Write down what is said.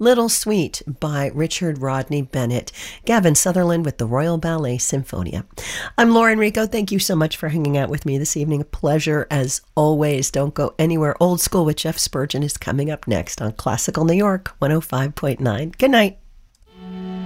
Little Sweet by Richard Rodney Bennett. Gavin Sutherland with the Royal Ballet Symphonia. I'm Lauren Rico. Thank you so much for hanging out with me this evening. A pleasure as always. Don't go anywhere. Old School with Jeff Spurgeon is coming up next on Classical New York 105.9. Good night.